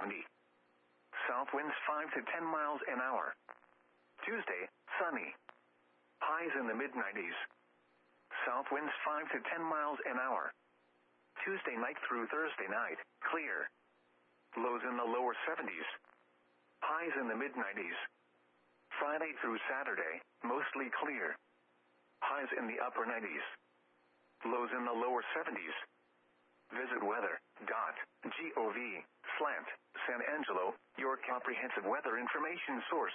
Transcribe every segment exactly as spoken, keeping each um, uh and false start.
seventy. South winds five to ten miles an hour. Tuesday, sunny. Highs in the mid nineties. South winds five to ten miles an hour. Tuesday night through Thursday night, clear. Lows in the lower seventies. Highs in the mid nineties. Friday through Saturday, mostly clear. Highs in the upper nineties. Lows in the lower seventies. Visit weather.gov slant San Angelo, your comprehensive weather information source.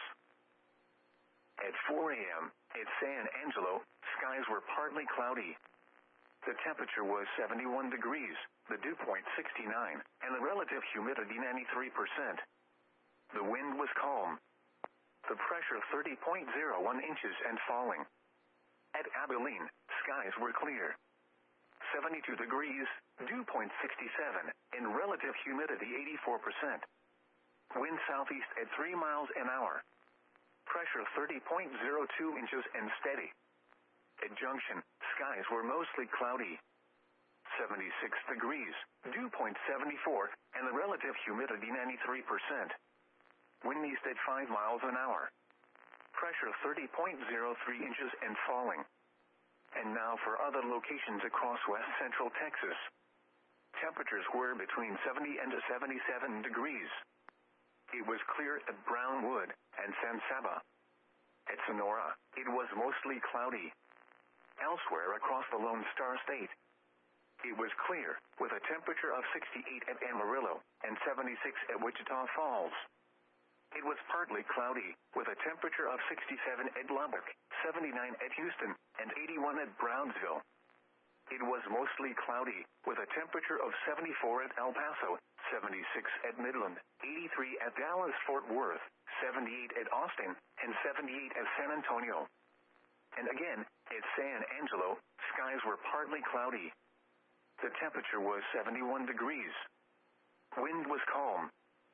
At four a.m., at San Angelo, skies were partly cloudy. The temperature was seventy-one degrees, the dew point sixty-nine, and the relative humidity ninety-three percent. The wind was calm. The pressure thirty point zero one inches and falling. At Abilene, skies were clear. seventy-two degrees, dew point sixty-seven, and relative humidity eighty-four percent. Wind southeast at three miles an hour. Pressure thirty point zero two inches and steady. At Junction, skies were mostly cloudy. seventy-six degrees, dew point seventy-four, and the relative humidity ninety-three percent. Wind east at five miles an hour. Pressure thirty point zero three inches and falling. And now for other locations across west central Texas. Temperatures were between seventy and seventy-seven degrees. It was clear at Brownwood and San Saba. At Sonora, it was mostly cloudy. Elsewhere across the Lone Star State, it was clear, with a temperature of sixty-eight at Amarillo and seventy-six at Wichita Falls. It was partly cloudy, with a temperature of sixty-seven at Lubbock, seventy-nine at Houston, and eighty-one at Brownsville. It was mostly cloudy, with a temperature of seventy-four at El Paso, seventy-six at Midland, eighty-three at Dallas-Fort Worth, seventy-eight at Austin, and seventy-eight at San Antonio. And again, at San Angelo, skies were partly cloudy. The temperature was seventy-one degrees. Wind was calm.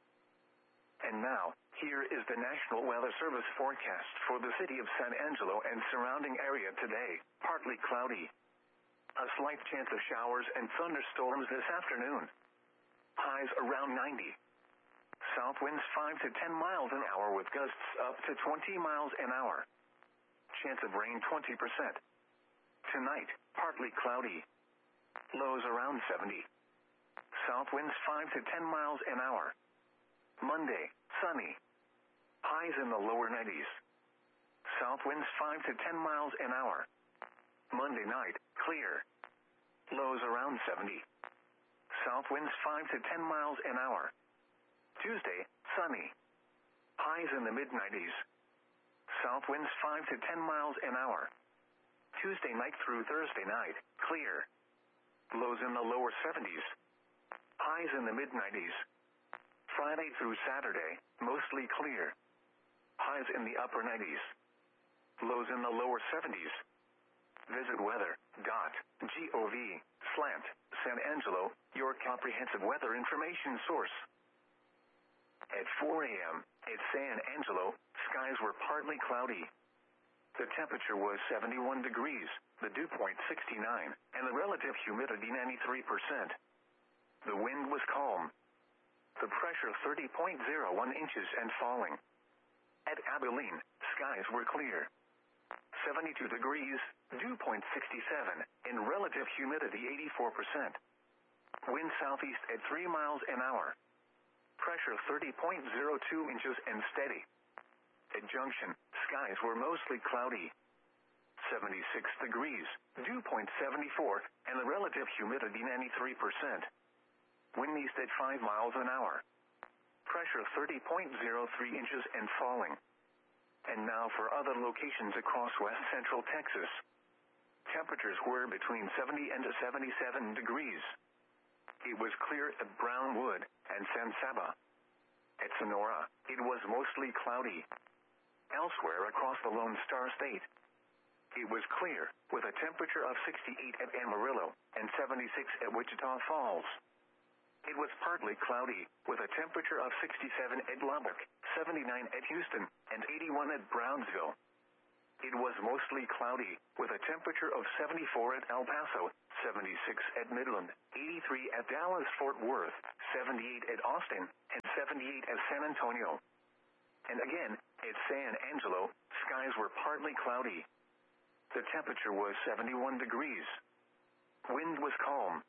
And now, here is the National Weather Service forecast for the city of San Angelo and surrounding area today. Partly cloudy. A slight chance of showers and thunderstorms this afternoon. Highs around ninety. South winds five to ten miles an hour with gusts up to twenty miles an hour. Chance of rain twenty percent. Tonight, partly cloudy. Lows around seventy. South winds five to ten miles an hour. Monday, sunny. Highs in the lower nineties. South winds five to ten miles an hour. Monday night, clear. Lows around seventy. South winds five to ten miles an hour. Tuesday, sunny. Highs in the mid nineties. South winds five to ten miles an hour. Tuesday night through Thursday night, clear. Lows in the lower seventies. Highs in the mid nineties. Friday through Saturday, mostly clear. Highs in the upper nineties. Lows in the lower seventies. Visit weather.gov slant San Angelo, your comprehensive weather information source. At four a.m., at San Angelo, skies were partly cloudy. The temperature was seventy-one degrees, the dew point sixty-nine, and the relative humidity ninety-three percent. The wind was calm. The pressure thirty point zero one inches and falling. At Abilene, skies were clear. seventy-two degrees, dew point sixty-seven, and relative humidity eighty-four percent. Wind southeast at three miles an hour. Pressure thirty point zero two inches and steady. At Junction, skies were mostly cloudy. seventy-six degrees, dew point seventy-four, and the relative humidity ninety-three percent. Wind east at five miles an hour. Pressure thirty point zero three inches and falling. And now for other locations across west central Texas. Temperatures were between seventy and seventy-seven degrees. It was clear at Brownwood and San Saba. At Sonora, it was mostly cloudy. Elsewhere across the Lone Star State, it was clear, with a temperature of sixty-eight at Amarillo and seventy-six at Wichita Falls. It was partly cloudy, with a temperature of sixty-seven at Lubbock, seventy-nine at Houston, and eighty-one at Brownsville. It was mostly cloudy, with a temperature of seventy-four at El Paso, seventy-six at Midland, eighty-three at Dallas-Fort Worth, seventy-eight at Austin, and seventy-eight at San Antonio. And again, at San Angelo, skies were partly cloudy. The temperature was seventy-one degrees. Wind was calm.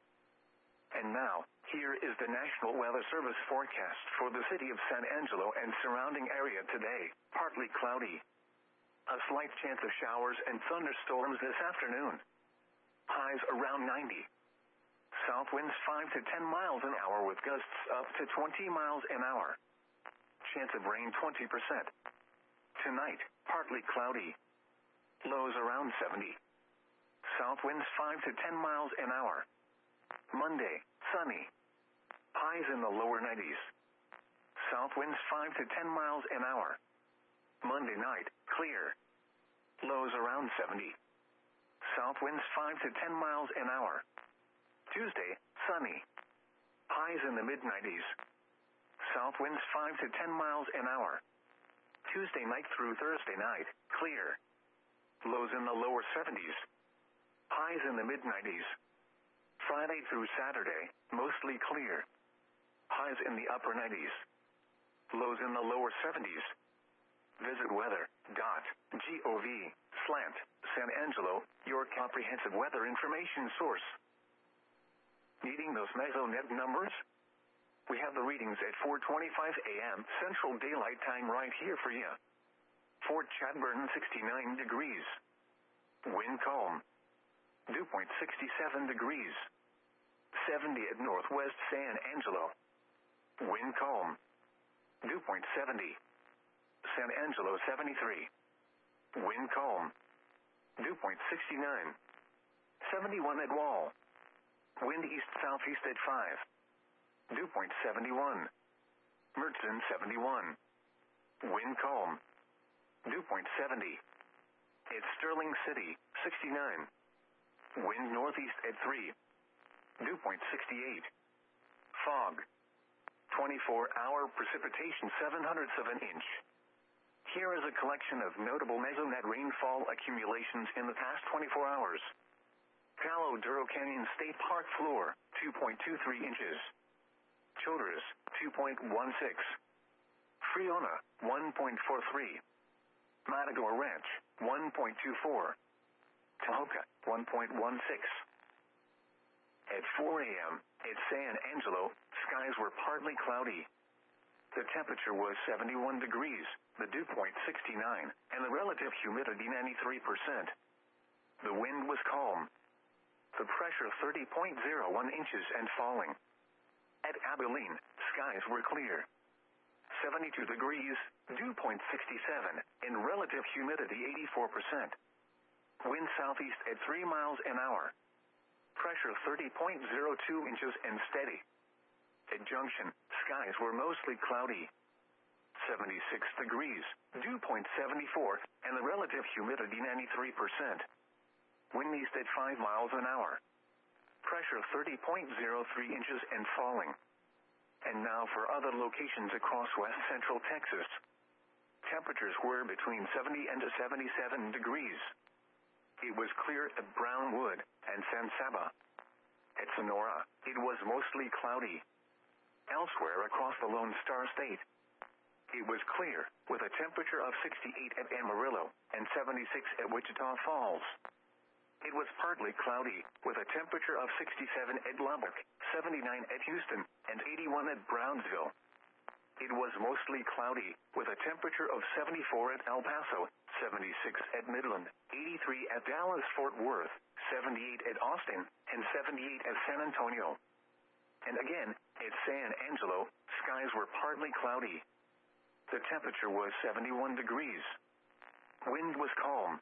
And now, here is the National Weather Service forecast for the city of San Angelo and surrounding area today. Partly cloudy. A slight chance of showers and thunderstorms this afternoon. Highs around ninety. South winds five to ten miles an hour with gusts up to twenty miles an hour. Chance of rain twenty percent. Tonight, partly cloudy. Lows around seventy. South winds five to ten miles an hour. Monday, sunny. Highs in the lower nineties. South winds five to ten miles an hour. Monday night, clear. Lows around seventy. South winds five to ten miles an hour. Tuesday, sunny. Highs in the mid nineties. South winds five to ten miles an hour. Tuesday night through Thursday night, clear. Lows in the lower seventies. Highs in the mid nineties. Friday through Saturday, mostly clear. Highs in the upper nineties. Lows in the lower seventies. Visit weather dot gov slash San Angelo, your comprehensive weather information source. Needing those Mesonet numbers? We have the readings at four twenty-five a m Central Daylight Time right here for you. Fort Chadbourne, sixty-nine degrees. Wind calm. Dew point sixty-seven degrees. seventy at Northwest San Angelo. Wind calm. Dew point seventy. San Angelo, seventy-three. Wind calm. Dew point sixty-nine. seventy-one at Wall. Wind east-southeast at five. Dew point seventy-one. Mertzen, seventy-one. Wind calm. Dew point seventy. At Sterling City, sixty-nine. Wind northeast at three. Dew point sixty-eight. Fog. twenty-four hour precipitation seven hundredths of an inch. Here is a collection of notable Mesonet rainfall accumulations in the past twenty-four hours. Palo Duro Canyon State Park floor, two point two three inches. Childress, two point one six. Friona, one point four three. Matador Ranch, one point two four. Tahoka, one point one six. At four a m, at San Angelo, skies were partly cloudy. The temperature was seventy-one degrees, the dew point sixty-nine, and the relative humidity ninety-three percent. The wind was calm. The pressure thirty point zero one inches and falling. At Abilene, skies were clear. seventy-two degrees, dew point sixty-seven, and relative humidity eighty-four percent. Wind southeast at three miles an hour. Pressure thirty point zero two inches and steady. At Junction, skies were mostly cloudy. seventy-six degrees, dew point seventy-four, and the relative humidity ninety-three percent. Wind east at five miles an hour. Pressure thirty point zero three inches and falling. And now for other locations across west central Texas. Temperatures were between seventy and seventy-seven degrees. It was clear at Brownwood and San Saba. At Sonora, it was mostly cloudy. Elsewhere across the Lone Star State, it was clear, with a temperature of sixty-eight at Amarillo and seventy-six at Wichita Falls. It was partly cloudy, with a temperature of sixty-seven at Lubbock, seventy-nine at Houston, and eighty-one at Brownsville. It was mostly cloudy, with a temperature of seventy-four at El Paso, seventy-six at Midland, eighty-three at Dallas-Fort Worth, seventy-eight at Austin, and seventy-eight at San Antonio. And again, at San Angelo, skies were partly cloudy. The temperature was seventy-one degrees. Wind was calm.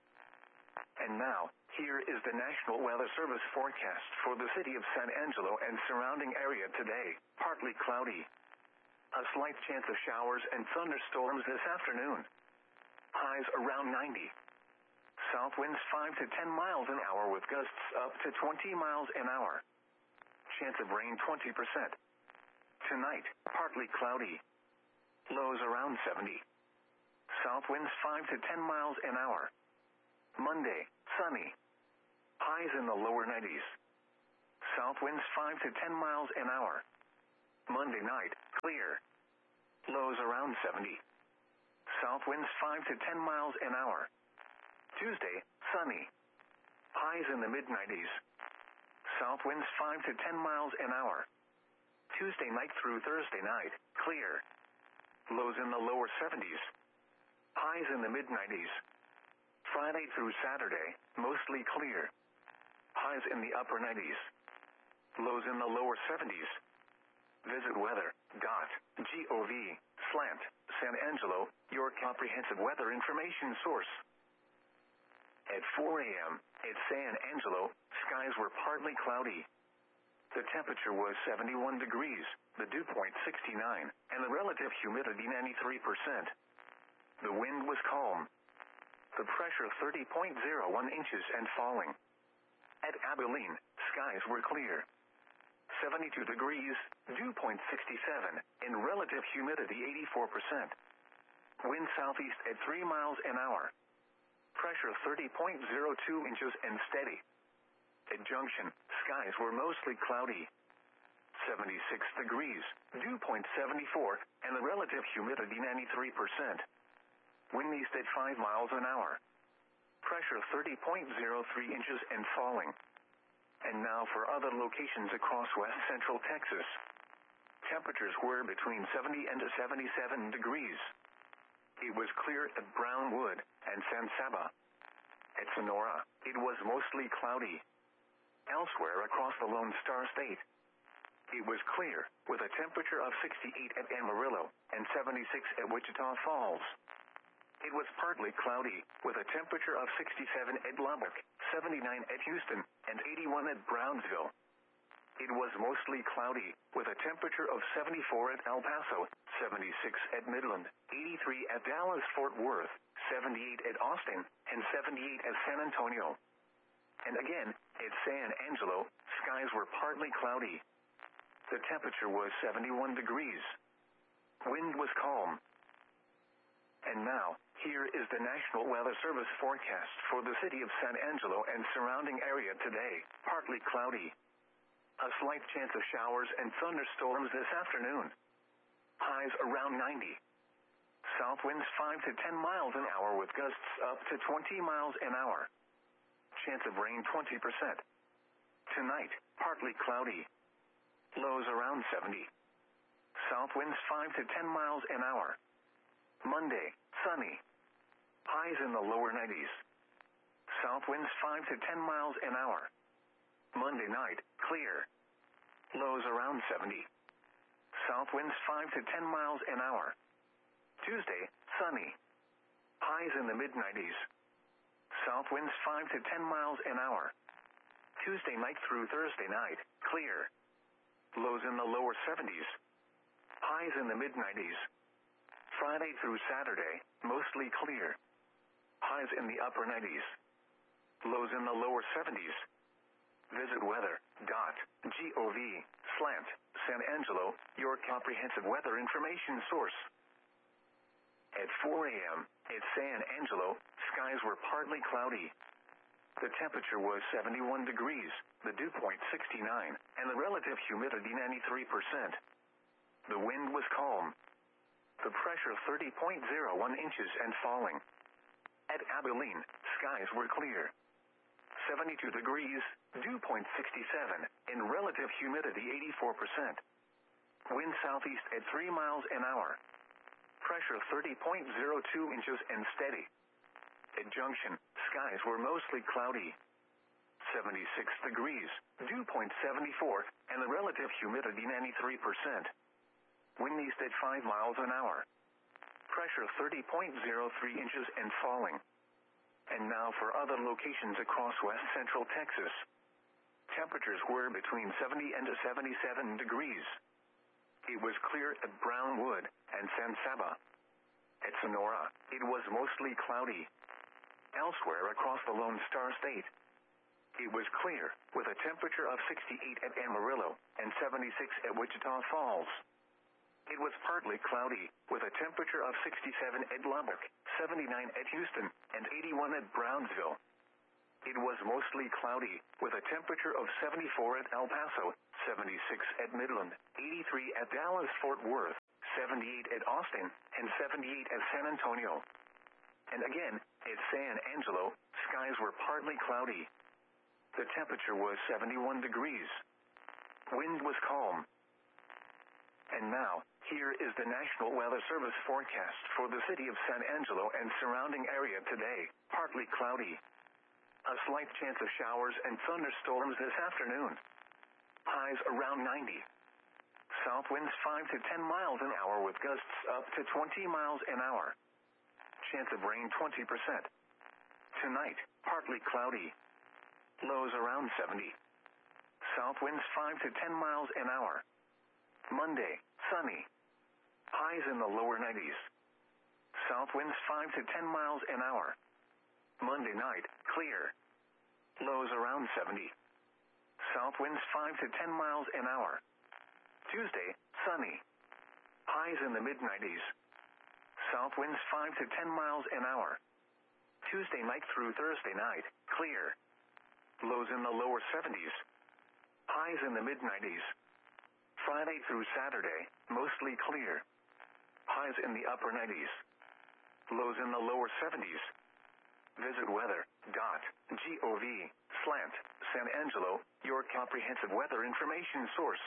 And now, here is the National Weather Service forecast for the city of San Angelo and surrounding area today. Partly cloudy. A slight chance of showers and thunderstorms this afternoon. Highs around ninety. South winds five to ten miles an hour with gusts up to twenty miles an hour. Chance of rain twenty percent. Tonight, partly cloudy. Lows around seventy. South winds five to ten miles an hour. Monday, sunny. Highs in the lower nineties. South winds five to ten miles an hour. Monday night, clear. Lows around seventy. South winds five to ten miles an hour. Tuesday, sunny. Highs in the mid nineties. South winds five to ten miles an hour. Tuesday night through Thursday night, clear. Lows in the lower seventies. Highs in the mid nineties. Friday through Saturday, mostly clear. Highs in the upper nineties. Lows in the lower seventies. Visit weather dot gov slant San Angelo, your comprehensive weather information source. At four a.m. at San Angelo, skies were partly cloudy. The temperature was seventy-one degrees, the dew point sixty-nine, and the relative humidity ninety-three percent. The wind was calm. The pressure thirty point zero one inches and falling. At Abilene, skies were clear. seventy-two degrees, dew point sixty-seven, and relative humidity eighty-four percent. Wind southeast at three miles an hour. Pressure thirty point zero two inches and steady. At Junction, skies were mostly cloudy. seventy-six degrees, dew point seventy-four, and the relative humidity ninety-three percent. Wind east at five miles an hour. Pressure thirty point zero three inches and falling. And now for other locations across west central Texas. Temperatures were between seventy and seventy-seven degrees. It was clear at Brownwood and San Saba. At Sonora, it was mostly cloudy. Elsewhere across the Lone Star State, it was clear, with a temperature of sixty-eight at Amarillo and seventy-six at Wichita Falls. It was partly cloudy, with a temperature of sixty-seven at Lubbock, seventy-nine at Houston, and eighty-one at Brownsville. It was mostly cloudy, with a temperature of seventy-four at El Paso, seventy-six at Midland, eighty-three at Dallas-Fort Worth, seventy-eight at Austin, and seventy-eight at San Antonio. And again, at San Angelo, skies were partly cloudy. The temperature was seventy-one degrees. Wind was calm. And now, here is the National Weather Service forecast for the city of San Angelo and surrounding area today. Partly cloudy. A slight chance of showers and thunderstorms this afternoon. Highs around ninety. South winds five to ten miles an hour with gusts up to twenty miles an hour. Chance of rain twenty percent. Tonight, partly cloudy. Lows around seventy. South winds five to ten miles an hour. Monday, sunny. Highs in the lower nineties. South winds five to ten miles an hour. Monday night, clear. Lows around seventy. South winds five to ten miles an hour. Tuesday, sunny. Highs in the mid nineties. South winds five to ten miles an hour. Tuesday night through Thursday night, clear. Lows in the lower seventies. Highs in the mid nineties. Friday through Saturday, mostly clear. Highs in the upper nineties. Lows in the lower seventies. Visit weather dot gov slant San Angelo, your comprehensive weather information source. At four a.m. at San Angelo, skies were partly cloudy. The temperature was seventy-one degrees, the dew point sixty-nine, and the relative humidity ninety-three percent. The wind was calm. The pressure thirty point zero one inches and falling. At Abilene, skies were clear. seventy-two degrees, dew point sixty-seven, and relative humidity eighty-four percent. Wind southeast at three miles an hour. Pressure thirty point zero two inches and steady. At Junction, skies were mostly cloudy. seventy-six degrees, dew point seventy-four, and the relative humidity ninety-three percent. Wind east at five miles an hour. Pressure thirty point zero three inches and falling. And now for other locations across west central Texas. Temperatures were between seventy and seventy-seven degrees. It was clear at Brownwood and San Saba. At Sonora, it was mostly cloudy. Elsewhere across the Lone Star State, it was clear, with a temperature of sixty-eight at Amarillo and seventy-six at Wichita Falls. It was partly cloudy, with a temperature of sixty-seven at Lubbock, seventy-nine at Houston, and eighty-one at Brownsville. It was mostly cloudy, with a temperature of seventy-four at El Paso, seventy-six at Midland, eighty-three at Dallas-Fort Worth, seventy-eight at Austin, and seventy-eight at San Antonio. And again, at San Angelo, skies were partly cloudy. The temperature was seventy-one degrees. Wind was calm. And now, here is the National Weather Service forecast for the city of San Angelo and surrounding area today. Partly cloudy. A slight chance of showers and thunderstorms this afternoon. Highs around ninety. South winds five to ten miles an hour with gusts up to twenty miles an hour. Chance of rain twenty percent. Tonight, partly cloudy. Lows around seventy. South winds five to ten miles an hour. Monday, sunny. Highs in the lower nineties. South winds five to ten miles an hour. Monday night, clear. Lows around seventy. South winds five to ten miles an hour. Tuesday, sunny. Highs in the mid nineties. South winds five to ten miles an hour. Tuesday night through Thursday night, clear. Lows in the lower seventies. Highs in the mid nineties. Friday through Saturday, mostly clear. Highs in the upper nineties. Lows in the lower seventies. Visit weather.gov slant San Angelo, your comprehensive weather information source.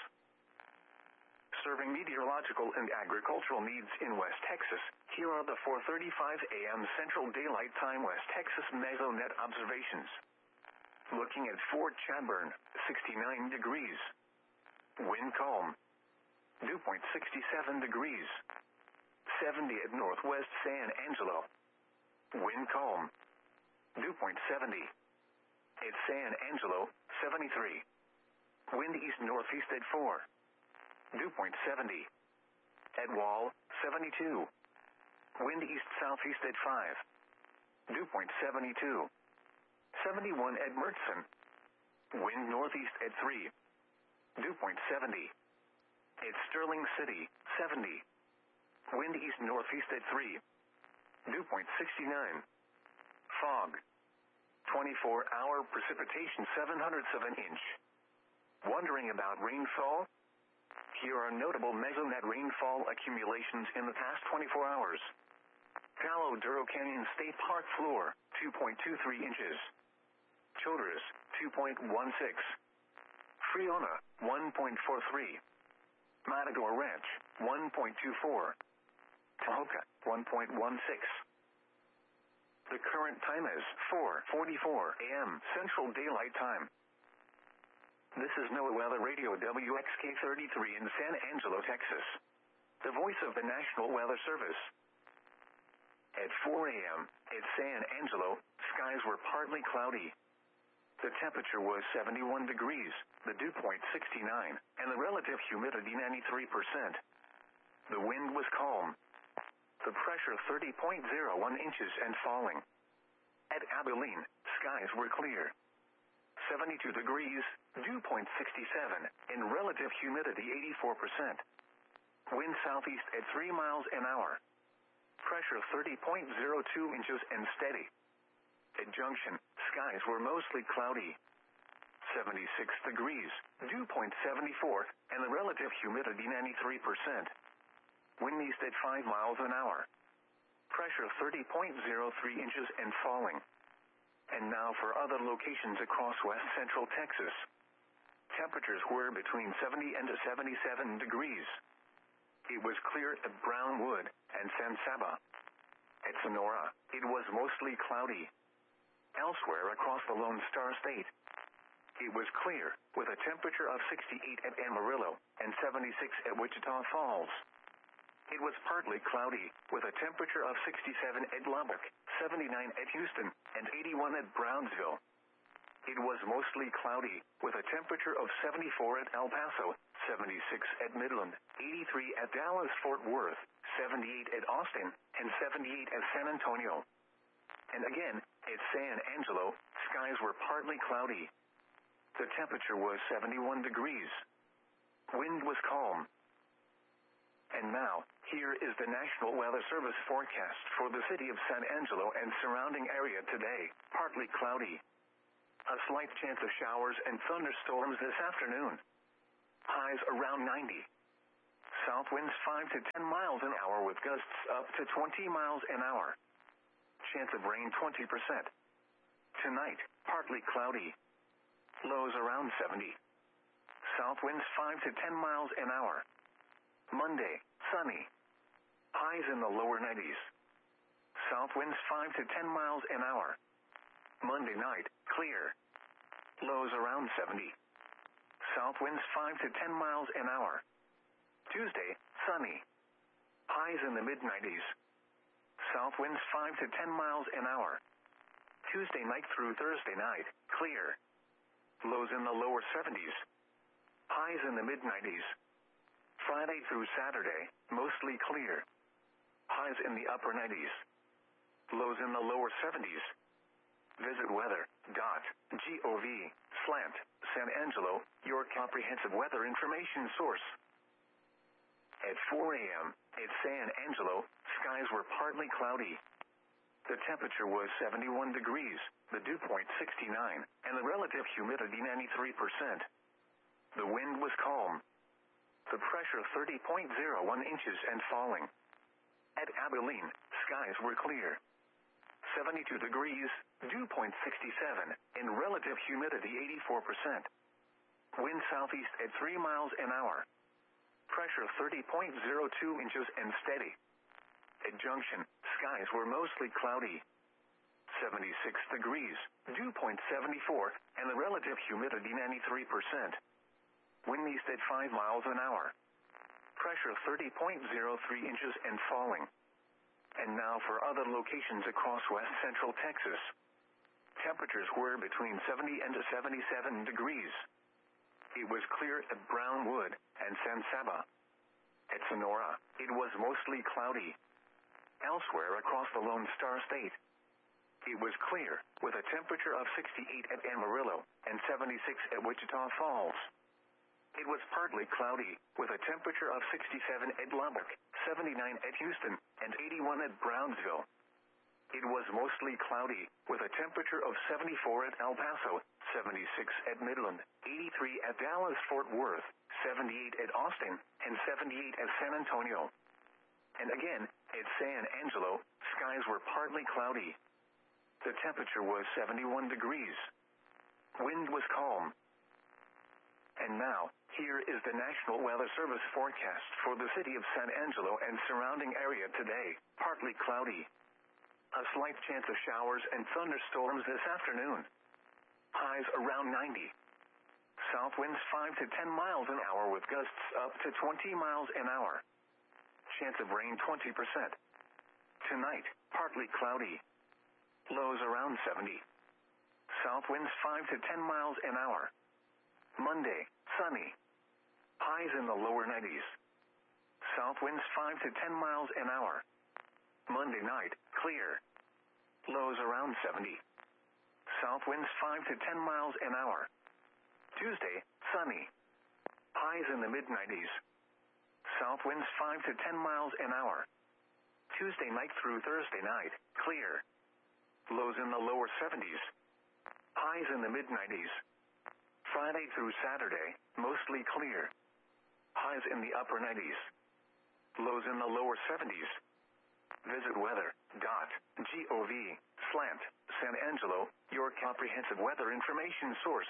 Serving meteorological and agricultural needs in West Texas, here are the four thirty-five a m Central Daylight Time West Texas Mesonet observations. Looking at Fort Chadbourne, sixty-nine degrees. Wind calm. Dew point sixty-seven degrees. seventy at Northwest San Angelo. Wind calm. Dew point seventy. At San Angelo, seventy-three. Wind east-northeast at four. Dew point seventy. At Wall, seventy-two. Wind east-southeast at five. Dew point seventy-two. seventy-one at Mertzon. Wind northeast at three. Dew point seventy. At Sterling City, seventy. Wind east-northeast at three. Dew point sixty-nine. Fog. twenty-four hour precipitation seven hundredths of an inch. Wondering about rainfall? Here are notable Mesonet rainfall accumulations in the past twenty-four hours. Palo Duro Canyon State Park floor, two point two three inches. Childress, two point one six. Friona, one point four three. Matador Ranch, one point two four. Tahoka, one point one six. The current time is four forty-four a m Central Daylight Time. This is NOAA Weather Radio W X K thirty-three in San Angelo, Texas. The voice of the National Weather Service. At four a m at San Angelo, skies were partly cloudy. The temperature was seventy-one degrees, the dew point sixty-nine, and the relative humidity ninety-three percent. The wind was calm. The pressure thirty point zero one inches and falling. At Abilene, skies were clear. seventy-two degrees, dew point sixty-seven, and relative humidity eighty-four percent. Wind southeast at three miles an hour. Pressure thirty point zero two inches and steady. At Junction, skies were mostly cloudy. seventy-six degrees, dew point seventy-four, and the relative humidity ninety-three percent. Wind east at five miles an hour. Pressure thirty point zero three inches and falling. And now for other locations across west central Texas. Temperatures were between seventy and seventy-seven degrees. It was clear at Brownwood and San Saba. At Sonora, it was mostly cloudy. Elsewhere across the Lone Star State, it was clear, with a temperature of sixty-eight at Amarillo and seventy-six at Wichita Falls. It was partly cloudy, with a temperature of sixty-seven at Lubbock, seventy-nine at Houston, and eighty-one at Brownsville. It was mostly cloudy, with a temperature of seventy-four at El Paso, seventy-six at Midland, eighty-three at Dallas-Fort Worth, seventy-eight at Austin, and seventy-eight at San Antonio. And again, at San Angelo, skies were partly cloudy. The temperature was seventy-one degrees. Wind was calm. And now, here is the National Weather Service forecast for the city of San Angelo and surrounding area today. Partly cloudy. A slight chance of showers and thunderstorms this afternoon. Highs around ninety. South winds five to ten miles an hour with gusts up to twenty miles an hour. Chance of rain twenty percent. Tonight, partly cloudy. Lows around seventy. South winds five to ten miles an hour. Monday, sunny. Highs in the lower nineties. South winds five to ten miles an hour. Monday night, clear. Lows around seventy. South winds five to ten miles an hour. Tuesday, sunny. Highs in the mid nineties. South winds five to ten miles an hour. Tuesday night through Thursday night, clear. Lows in the lower seventies. Highs in the mid nineties. Friday through Saturday, mostly clear. Highs in the upper nineties. Lows in the lower seventies. Visit weather dot gov slant San Angelo, your comprehensive weather information source. At four a.m. at San Angelo, skies were partly cloudy. The temperature was seventy-one degrees, the dew point sixty-nine, and the relative humidity ninety-three percent. The wind was calm. The pressure thirty point zero one inches and falling. At Abilene, skies were clear. seventy-two degrees, dew point sixty-seven, and relative humidity eighty-four percent. Wind southeast at three miles an hour. Pressure thirty point zero two inches and steady. At Junction, skies were mostly cloudy. seventy-six degrees, dew point seventy-four, and the relative humidity ninety-three percent. Wind east at five miles an hour. Pressure thirty point zero three inches and falling. And now for other locations across west central Texas. Temperatures were between seventy and seventy-seven degrees. It was clear at Brownwood and San Saba. At Sonora, it was mostly cloudy. Elsewhere across the Lone Star State, it was clear, with a temperature of sixty-eight at Amarillo and seventy-six at Wichita Falls. It was partly cloudy, with a temperature of sixty-seven at Lubbock, seventy-nine at Houston, and eighty-one at Brownsville. It was mostly cloudy, with a temperature of seventy-four at El Paso, seventy-six at Midland, eighty-three at Dallas-Fort Worth, seventy-eight at Austin, and seventy-eight at San Antonio. And again, at San Angelo, skies were partly cloudy. The temperature was seventy-one degrees. Wind was calm. And now, here is the National Weather Service forecast for the city of San Angelo and surrounding area today. Partly cloudy. A slight chance of showers and thunderstorms this afternoon. Highs around ninety. South winds five to ten miles an hour with gusts up to twenty miles an hour. Chance of rain twenty percent. Tonight, partly cloudy. Lows around seventy. South winds five to ten miles an hour. Monday, sunny. Highs in the lower nineties. South winds five to ten miles an hour. Monday night, clear. Lows around seventy. South winds five to ten miles an hour. Tuesday, sunny. Highs in the mid nineties. South winds five to ten miles an hour. Tuesday night through Thursday night, clear. Lows in the lower seventies. Highs in the mid nineties. Friday through Saturday, mostly clear. Highs in the upper nineties. Lows in the lower seventies. Visit weather dot gov slant San Angelo, your comprehensive weather information source.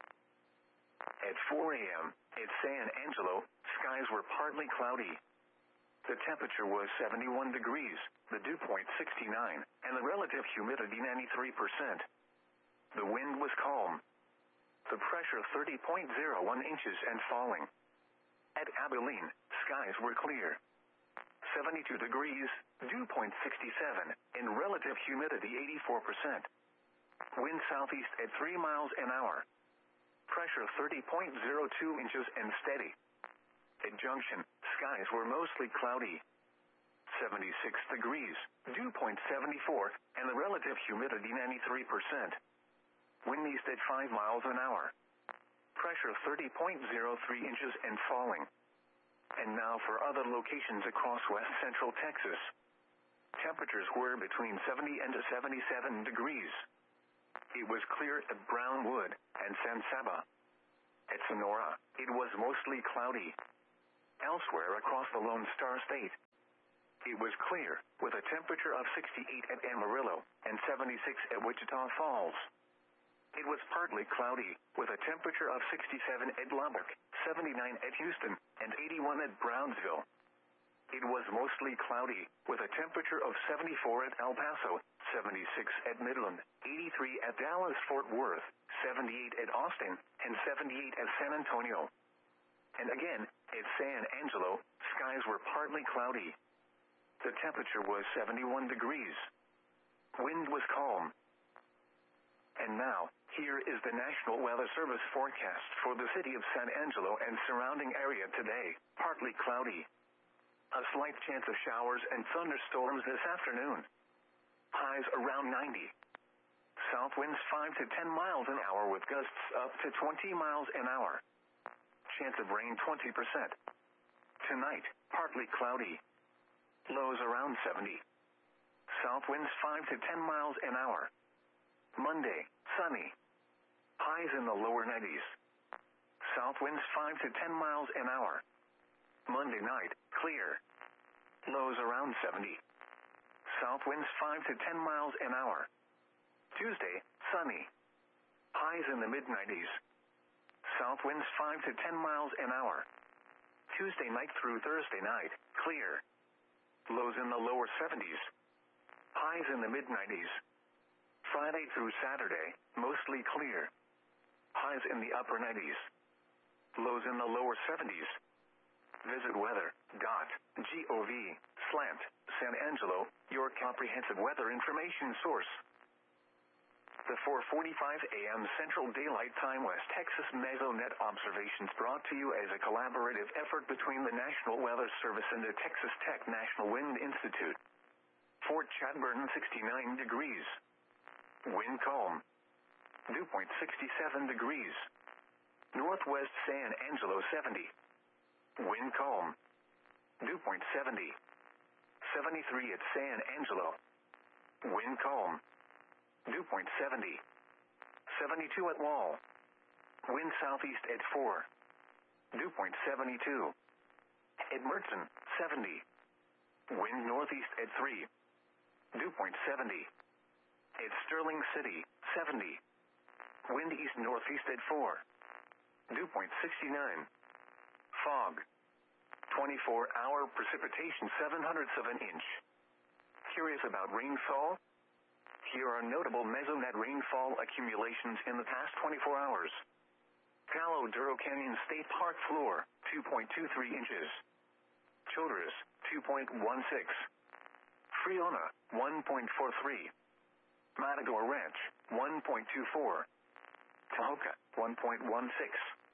At four a.m. at San Angelo, skies were partly cloudy. The temperature was seventy-one degrees, the dew point sixty-nine, and the relative humidity ninety-three percent. The wind was calm. The pressure thirty point zero one inches and falling. At Abilene, skies were clear. seventy-two degrees, dew point sixty-seven, and relative humidity eighty-four percent. Wind southeast at three miles an hour. Pressure thirty point zero two inches and steady. At Junction, skies were mostly cloudy. seventy-six degrees, dew point seventy-four, and the relative humidity ninety-three percent. Wind east at five miles an hour. Pressure thirty point zero three inches and falling. And now for other locations across west central Texas. Temperatures were between seventy and seventy-seven degrees. It was clear at Brownwood and San Saba. At Sonora, it was mostly cloudy. Elsewhere across the Lone Star State, it was clear, with a temperature of sixty-eight at Amarillo and seventy-six at Wichita Falls. It was partly cloudy, with a temperature of sixty-seven at Lubbock, seventy-nine at Houston, and eighty-one at Brownsville. It was mostly cloudy, with a temperature of seventy-four at El Paso, seventy-six at Midland, eighty-three at Dallas-Fort Worth, seventy-eight at Austin, and seventy-eight at San Antonio. And again, at San Angelo, skies were partly cloudy. The temperature was seventy-one degrees. Wind was calm. And now, here is the National Weather Service forecast for the city of San Angelo and surrounding area today. Partly cloudy. A slight chance of showers and thunderstorms this afternoon. Highs around ninety. South winds five to ten miles an hour with gusts up to twenty miles an hour. Chance of rain twenty percent. Tonight, partly cloudy. Lows around seventy. South winds five to ten miles an hour. Monday, sunny. Highs in the lower nineties. South winds five to ten miles an hour. Monday night, clear. Lows around seventy. South winds five to ten miles an hour. Tuesday, sunny. Highs in the mid nineties. South winds five to ten miles an hour. Tuesday night through Thursday night, clear. Lows in the lower seventies. Highs in the mid nineties. Friday through Saturday, mostly clear. Highs in the upper nineties. Lows in the lower seventies. Visit weather dot gov slash San Angelo, your comprehensive weather information source. The four forty-five a m Central Daylight Time West Texas Mesonet observations brought to you as a collaborative effort between the National Weather Service and the Texas Tech National Wind Institute. Fort Chadbourne sixty-nine degrees. Wind calm. Dew point sixty-seven degrees. Northwest San Angelo seventy. Wind calm. Dew point seventy. seventy-three at San Angelo. Wind calm. Dew point seventy. seventy-two at Wall. Wind southeast at four. Dew point seventy-two. At Mertzen, seventy. Wind northeast at three. Dew point seventy. At Sterling City, seventy. Wind east northeast at four. Dew point sixty-nine. Fog. twenty-four hour precipitation seven hundredths of an inch. Curious about rainfall? Here are notable Mesonet rainfall accumulations in the past twenty-four hours. Palo Duro Canyon State Park floor, two point two three inches. Childress, two point one six. Friona, one point four three. Matador Ranch, one point two four. Tahoka, one point one six.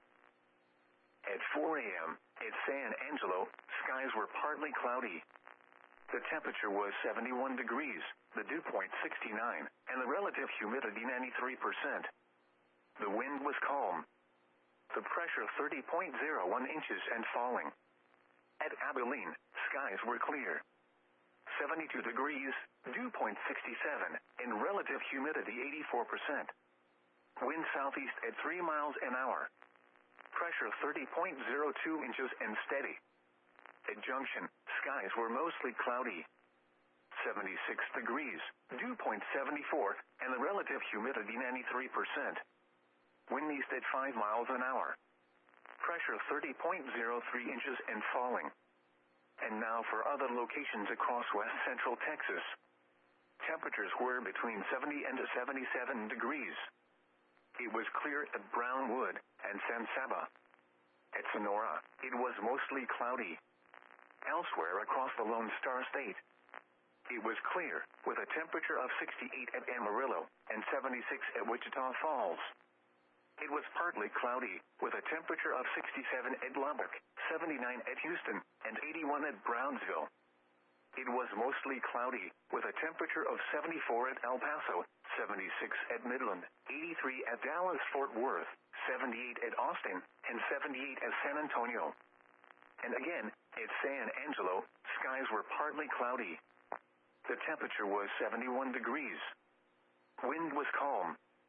At four a m, at San Angelo, skies were partly cloudy. The temperature was seventy-one degrees, the dew point sixty-nine, and the relative humidity ninety-three percent. The wind was calm. The pressure thirty point zero one inches and falling. At Abilene, skies were clear. seventy-two degrees, dew point sixty-seven, and relative humidity eighty-four percent. Wind southeast at three miles an hour. Pressure thirty point zero two inches and steady. At Junction, skies were mostly cloudy. seventy-six degrees, dew point seventy-four, and the relative humidity ninety-three percent. Wind east at five miles an hour. Pressure thirty point zero three inches and falling. And now for other locations across west central Texas. Temperatures were between seventy and seventy-seven degrees. It was clear at Brownwood and San Saba. At Sonora, it was mostly cloudy. Elsewhere across the Lone Star State, it was clear, with a temperature of sixty-eight at Amarillo and seventy-six at Wichita Falls. It was partly cloudy, with a temperature of sixty-seven at Lubbock, seventy-nine at Houston, and eighty-one at Brownsville. It was mostly cloudy, with a temperature of seventy-four at El Paso, seventy-six at Midland, eighty-three at Dallas-Fort Worth, seventy-eight at Austin, and seventy-eight at San Antonio. And again, at San Angelo, skies were partly cloudy. The temperature was seventy-one degrees. Wind was calm.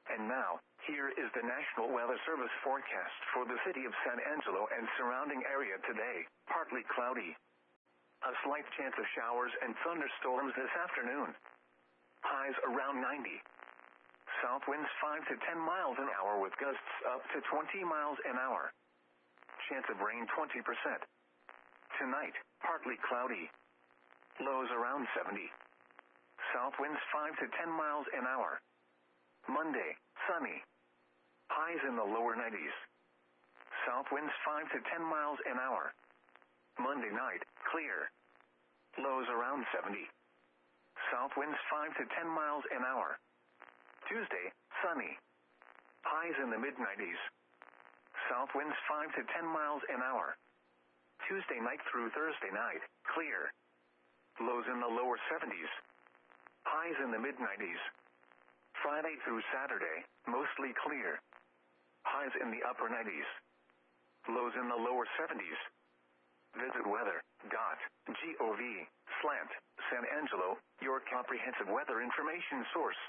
And now, here is the National Weather Service forecast for the city of San Angelo and surrounding area today. Partly cloudy. A slight chance of showers and thunderstorms this afternoon. Highs around ninety. South winds five to ten miles an hour with gusts up to twenty miles an hour. Chance of rain twenty percent. Tonight, partly cloudy. Lows around seventy. South winds five to ten miles an hour. Monday, sunny. Highs in the lower nineties. South winds five to ten miles an hour. Monday night, clear. Lows around seventy. South winds five to ten miles an hour. Tuesday, sunny. Highs in the mid nineties. South winds five to ten miles an hour. Tuesday night through Thursday night, clear. Lows in the lower seventies. Highs in the mid nineties. Friday through Saturday, mostly clear. Highs in the upper nineties. Lows in the lower seventies. Visit weather dot gov slant San Angelo, your comprehensive weather information source.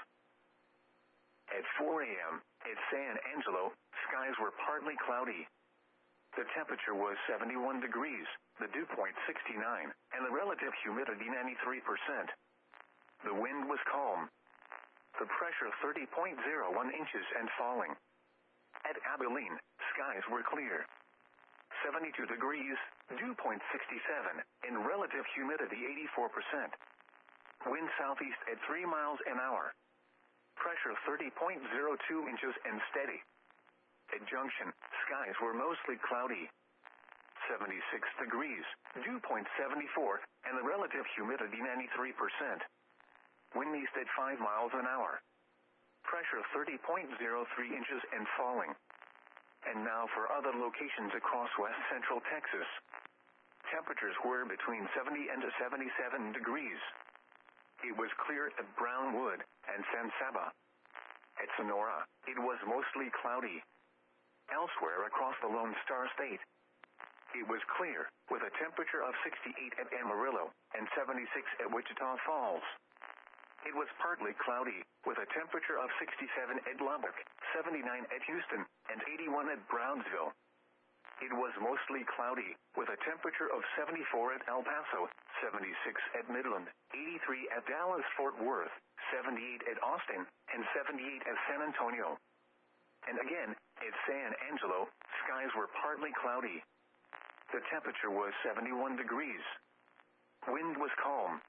At four a.m., at San Angelo, skies were partly cloudy. The temperature was seventy-one degrees, the dew point sixty-nine, and the relative humidity ninety-three percent. The wind was calm. The pressure thirty point zero one inches and falling. At Abilene, skies were clear. seventy-two degrees, dew point sixty-seven, and relative humidity eighty-four percent. Wind southeast at three miles an hour. Pressure thirty point zero two inches and steady. At Junction, skies were mostly cloudy. seventy-six degrees, dew point seventy-four, and the relative humidity ninety-three percent. Wind east at five miles an hour. Pressure thirty point zero three inches and falling. And now for other locations across west central Texas. Temperatures were between seventy and seventy-seven degrees. It was clear at Brownwood and San Saba. At Sonora, it was mostly cloudy. Elsewhere across the Lone Star State, it was clear, with a temperature of sixty-eight at Amarillo and seventy-six at Wichita Falls. It was partly cloudy, with a temperature of sixty-seven at Lubbock, seventy-nine at Houston, and eighty-one at Brownsville. It was mostly cloudy, with a temperature of seventy-four at El Paso, seventy-six at Midland, eighty-three at Dallas-Fort Worth, seventy-eight at Austin, and seventy-eight at San Antonio. And again, at San Angelo, skies were partly cloudy. The temperature was seventy-one degrees. Wind was calm.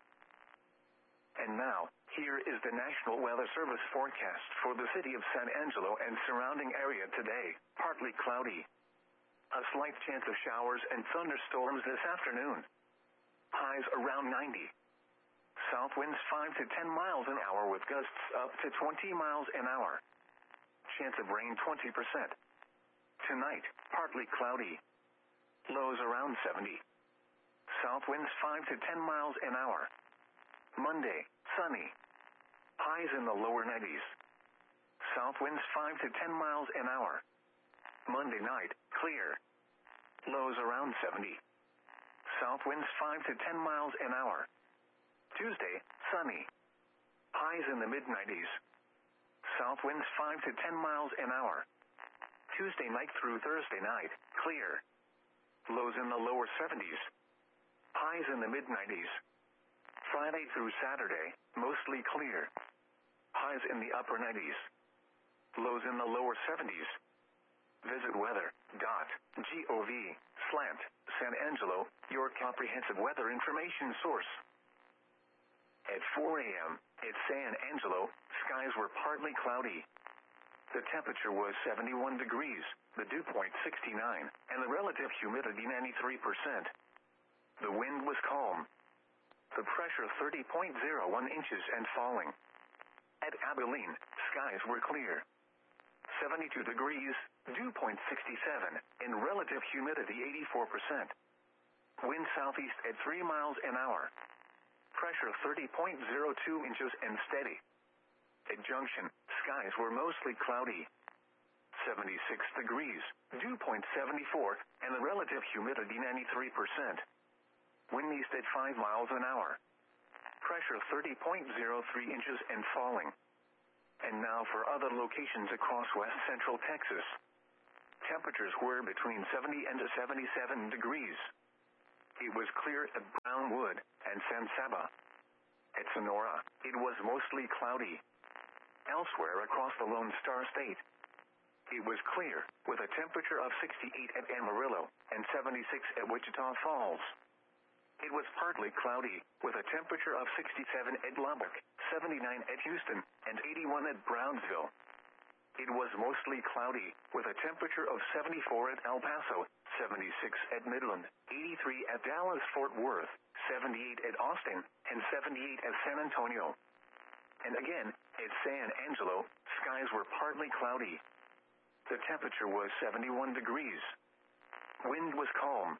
And now, here is the National Weather Service forecast for the city of San Angelo and surrounding area today. Partly cloudy. A slight chance of showers and thunderstorms this afternoon. Highs around ninety. South winds five to ten miles an hour with gusts up to twenty miles an hour. Chance of rain twenty percent. Tonight, partly cloudy. Lows around seventy. South winds five to ten miles an hour. Monday, sunny. Highs in the lower nineties. South winds five to ten miles an hour. Monday night, clear. Lows around seventy. South winds five to ten miles an hour. Tuesday, sunny. Highs in the mid nineties. South winds five to ten miles an hour. Tuesday night through Thursday night, clear. Lows in the lower seventies. Highs in the mid nineties. Friday through Saturday, mostly clear. Highs in the upper nineties. Lows in the lower seventies. Visit weather dot gov slant San Angelo, your comprehensive weather information source. At four a.m., at San Angelo, skies were partly cloudy. The temperature was seventy-one degrees, the dew point sixty-nine, and the relative humidity ninety-three percent. The wind was calm. The pressure thirty point zero one inches and falling. At Abilene, skies were clear. seventy-two degrees, dew point sixty-seven, and relative humidity eighty-four percent. Wind southeast at three miles an hour. Pressure thirty point zero two inches and steady. At Junction, skies were mostly cloudy. seventy-six degrees, dew point seventy-four, and the relative humidity ninety-three percent. Wind east at five miles an hour. Pressure thirty point zero three inches and falling. And now for other locations across west central Texas. Temperatures were between seventy and seventy-seven degrees. It was clear at Brownwood and San Saba. At Sonora, it was mostly cloudy. Elsewhere across the Lone Star State, it was clear, with a temperature of sixty-eight at Amarillo and seventy-six at Wichita Falls. It was partly cloudy, with a temperature of sixty-seven at Lubbock, seventy-nine at Houston, and eighty-one at Brownsville. It was mostly cloudy, with a temperature of seventy-four at El Paso, seventy-six at Midland, eighty-three at Dallas-Fort Worth, seventy-eight at Austin, and seventy-eight at San Antonio. And again, at San Angelo, skies were partly cloudy. The temperature was seventy-one degrees. Wind was calm.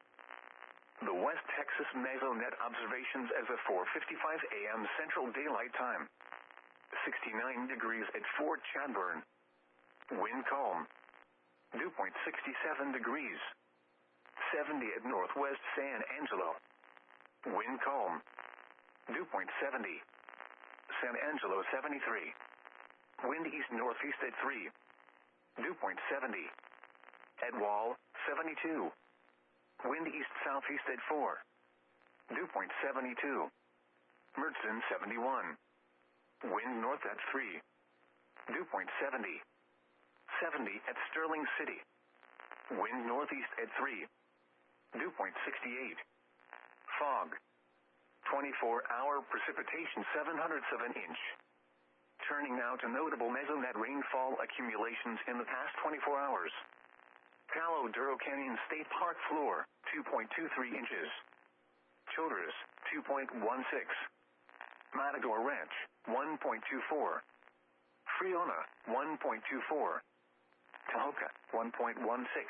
The West Texas Mesonet observations as of four fifty-five a m Central Daylight Time. sixty-nine degrees at Fort Chadbourne. Wind calm. Dew point sixty-seven degrees. seventy at Northwest San Angelo. Wind calm. Dew point seventy. San Angelo seventy-three. Wind east northeast at three. Dew point seventy. At Wall, seventy-two. Wind east southeast at four. Dew point seventy-two. Mertzen seventy-one. Wind north at three. Dew point seventy. seventy at Sterling City. Wind northeast at three. Dew point sixty-eight. Fog. twenty-four hour precipitation seven hundredths of an inch. Turning now to notable Mesonet rainfall accumulations in the past twenty-four hours. Palo Duro Canyon State Park floor, two point two three inches. Childress, two point one six. Matador Ranch, one point two four. Friona, one point two four. Tahoka, one point one six.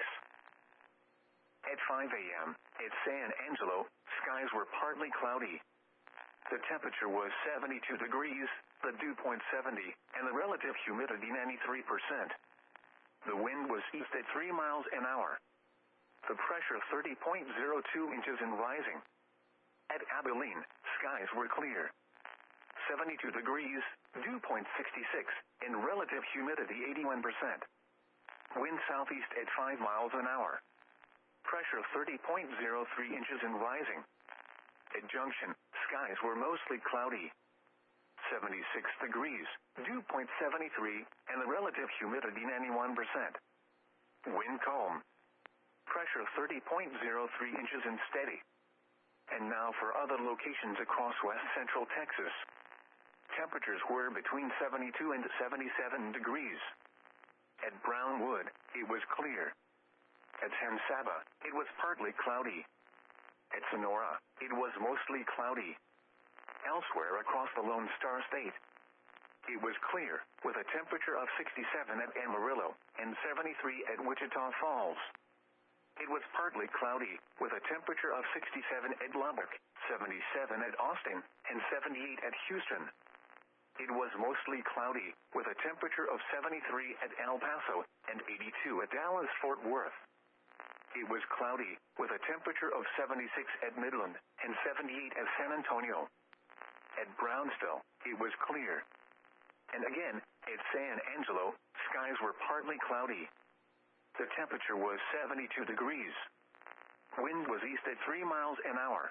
At five a m, at San Angelo, skies were partly cloudy. The temperature was seventy-two degrees, the dew point seventy, and the relative humidity ninety-three percent. The wind was east at three miles an hour. The pressure thirty point zero two inches and rising. At Abilene, skies were clear. seventy-two degrees, dew point sixty-six, and relative humidity eighty-one percent. Wind southeast at five miles an hour. Pressure thirty point zero three inches and rising. At Junction, skies were mostly cloudy. seventy-six degrees, dew point seventy-three, and the relative humidity ninety-one percent. Wind calm. Pressure thirty point zero three inches and steady. And now for other locations across west central Texas. Temperatures were between seventy-two and seventy-seven degrees. At Brownwood, it was clear. At San Saba, it was partly cloudy. At Sonora, it was mostly cloudy. Elsewhere across the Lone Star State, it was clear, with a temperature of sixty-seven at Amarillo and seventy-three at Wichita Falls. It was partly cloudy, with a temperature of sixty-seven at Lubbock, seventy-seven at Austin, and seventy-eight at Houston. It was mostly cloudy, with a temperature of seventy-three at El Paso and eighty-two at Dallas-Fort Worth. It was cloudy, with a temperature of seventy-six at Midland and seventy-eight at San Antonio. At Brownsville, it was clear. And again, at San Angelo, skies were partly cloudy. The temperature was seventy-two degrees. Wind was east at three miles an hour.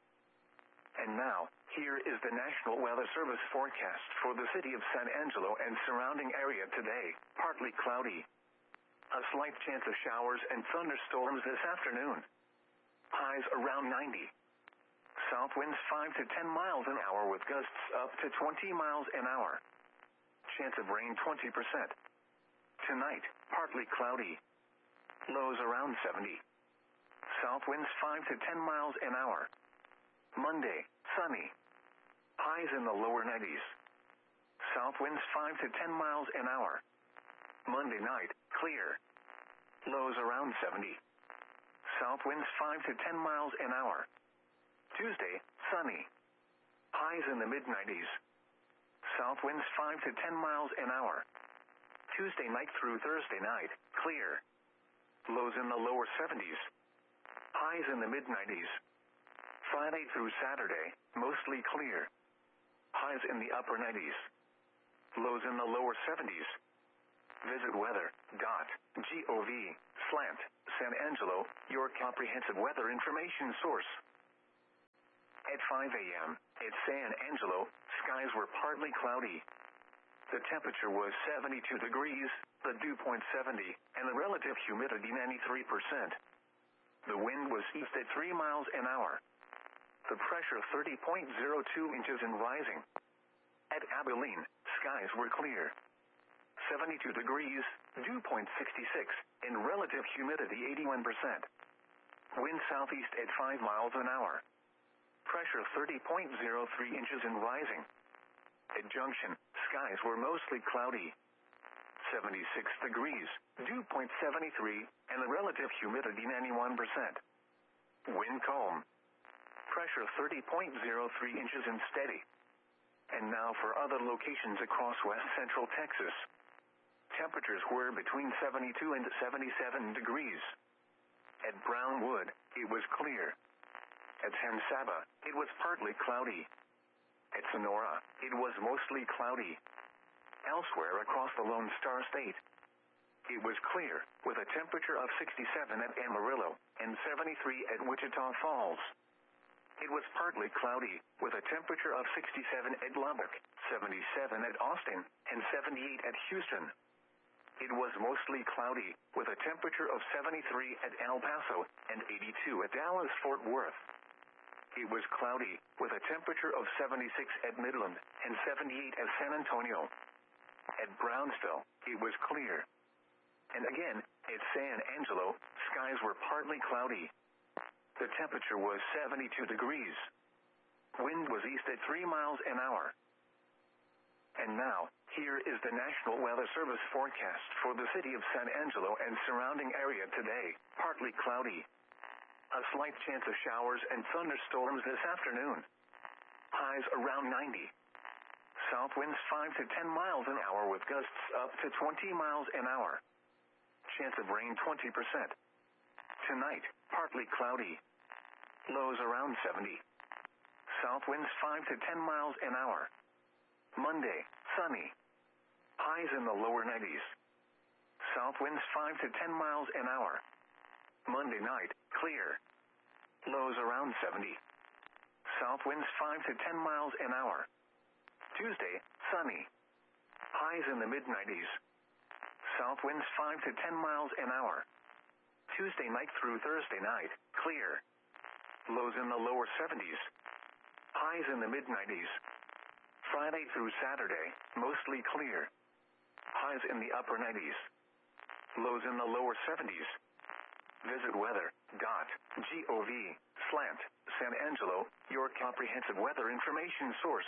And now, here is the National Weather Service forecast for the city of San Angelo and surrounding area today. Partly cloudy. A slight chance of showers and thunderstorms this afternoon. Highs around ninety. South winds five to ten miles an hour with gusts up to twenty miles an hour. Chance of rain twenty percent. Tonight, partly cloudy. Lows around seventy. South winds five to ten miles an hour. Monday, sunny. Highs in the lower nineties. South winds five to ten miles an hour. Monday night, clear. Lows around seventy. South winds five to ten miles an hour. Tuesday, sunny. Highs in the mid nineties. South winds five to ten miles an hour. Tuesday night through Thursday night, clear. Lows in the lower seventies. Highs in the mid nineties. Friday through Saturday, mostly clear. Highs in the upper nineties. lows in the lower seventies. Visit weather.gov slant San Angelo, your comprehensive weather information source. At five a.m. at San Angelo, skies were partly cloudy. The temperature was seventy-two degrees, the dew point seventy, and the relative humidity ninety-three percent. The wind was east at three miles an hour. The pressure thirty point zero two inches and rising. At Abilene, skies were clear. seventy-two degrees, dew point sixty-six, and relative humidity eighty-one percent. Wind southeast at five miles an hour. Pressure thirty point zero three inches and rising. At Junction, skies were mostly cloudy. seventy-six degrees, dew point seventy-three, and the relative humidity ninety-one percent. Wind calm. Pressure thirty point zero three inches and steady. And now for other locations across west central Texas. Temperatures were between seventy-two and seventy-seven degrees. At Brownwood, it was clear. At San Saba, it was partly cloudy. At Sonora, it was mostly cloudy. Elsewhere across the Lone Star State, it was clear, with a temperature of sixty-seven at Amarillo and seventy-three at Wichita Falls. It was partly cloudy, with a temperature of sixty-seven at Lubbock, seventy-seven at Austin, and seventy-eight at Houston. It was mostly cloudy, with a temperature of seventy-three at El Paso and eighty-two at Dallas-Fort Worth. It was cloudy, with a temperature of seventy-six at Midland and seventy-eight at San Antonio. At Brownsville, it was clear. And again, at San Angelo, skies were partly cloudy. The temperature was seventy-two degrees. Wind was east at three miles an hour. And now, here is the National Weather Service forecast for the city of San Angelo and surrounding area today. Partly cloudy. A slight chance of showers and thunderstorms this afternoon. Highs around ninety. South winds five to ten miles an hour with gusts up to twenty miles an hour. Chance of rain twenty percent. Tonight, partly cloudy. Lows around seventy. South winds five to ten miles an hour. Monday, sunny. Highs in the lower nineties. South winds five to ten miles an hour. Monday night, clear. Lows around seventy. South winds five to ten miles an hour. Tuesday, sunny. Highs in the mid nineties. South winds five to ten miles an hour. Tuesday night through Thursday night, clear. Lows in the lower seventies. Highs in the mid nineties. Friday through Saturday, mostly clear. Highs in the upper nineties. Lows in the lower seventies. Visit weather.gov slant San Angelo, your comprehensive weather information source.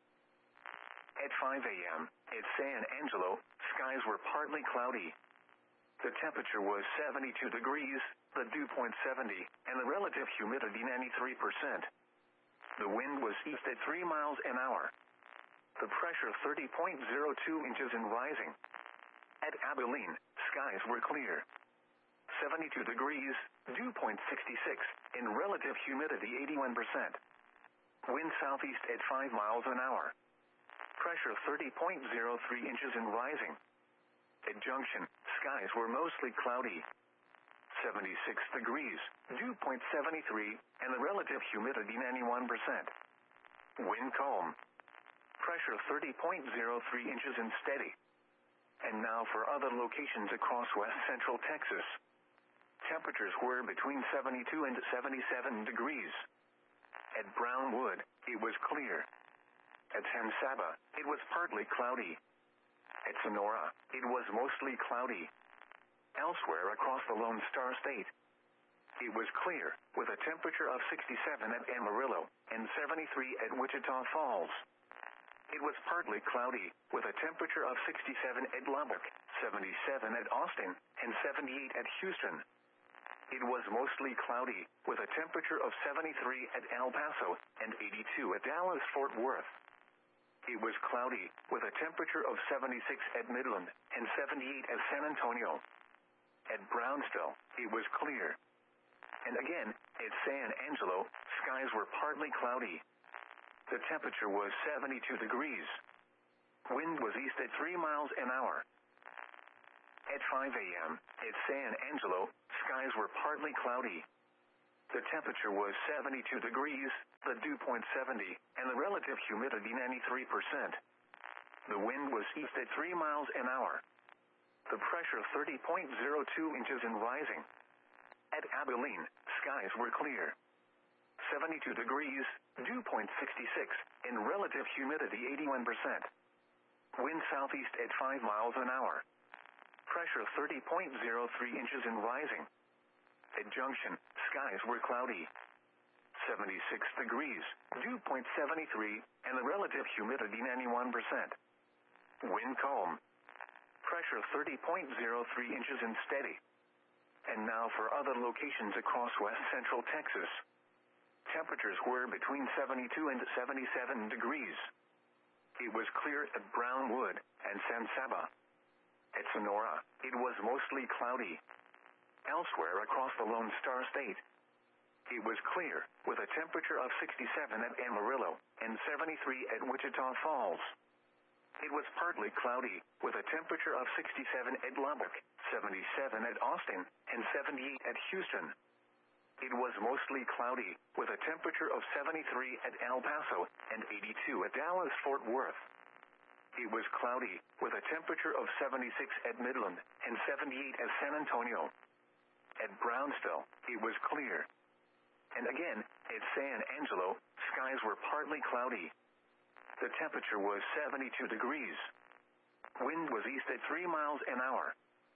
At five a.m. at San Angelo, skies were partly cloudy. The temperature was seventy-two degrees, the dew point seventy, and the relative humidity ninety-three percent. The wind was east at three miles an hour. The pressure thirty point zero two inches and rising. At Abilene, skies were clear. seventy-two degrees, dew point sixty-six, and relative humidity eighty-one percent. Wind southeast at five miles an hour. Pressure thirty point zero three inches and rising. At Junction, skies were mostly cloudy. seventy-six degrees, dew point seventy-three, and the relative humidity ninety-one percent. Wind calm. Pressure thirty point zero three inches and steady. And now for other locations across west central Texas. Temperatures were between seventy-two and seventy-seven degrees. At Brownwood, it was clear. At San Saba, it was partly cloudy. At Sonora, it was mostly cloudy. Elsewhere across the Lone Star State, it was clear, with a temperature of sixty-seven at Amarillo and seventy-three at Wichita Falls. It was partly cloudy, with a temperature of sixty-seven at Lubbock, seventy-seven at Austin, and seventy-eight at Houston. It was mostly cloudy, with a temperature of seventy-three at El Paso and eighty-two at Dallas-Fort Worth. It was cloudy, with a temperature of seventy-six at Midland and seventy-eight at San Antonio. At Brownsville, it was clear. And again, at San Angelo, skies were partly cloudy. The temperature was seventy-two degrees. Wind was east at three miles an hour. At five a.m., at San Angelo, skies were partly cloudy. The temperature was seventy-two degrees, the dew point seventy, and the relative humidity ninety-three percent. The wind was east at three miles an hour. The pressure thirty point zero two inches and rising. At Abilene, skies were clear. seventy-two degrees, dew point sixty-six, and relative humidity eighty-one percent. Wind southeast at five miles an hour. Pressure thirty point zero three inches and rising. At Junction, skies were cloudy. seventy-six degrees, dew point seventy-three, and the relative humidity ninety-one percent. Wind calm. Pressure thirty point zero three inches and steady. And now for other locations across west central Texas. Temperatures were between seventy-two and seventy-seven degrees. It was clear at Brownwood and San Saba. At Sonora, it was mostly cloudy. Elsewhere across the Lone Star State, it was clear, with a temperature of sixty-seven at Amarillo and seventy-three at Wichita Falls. It was partly cloudy, with a temperature of sixty-seven at Lubbock, seventy-seven at Austin, and seventy-eight at Houston. It was mostly cloudy, with a temperature of seventy-three at El Paso and eighty-two at Dallas-Fort Worth. It was cloudy, with a temperature of seventy-six at Midland and seventy-eight at San Antonio. At Brownsville, it was clear. And again, at San Angelo, skies were partly cloudy. The temperature was seventy-two degrees. Wind was east at three miles an hour.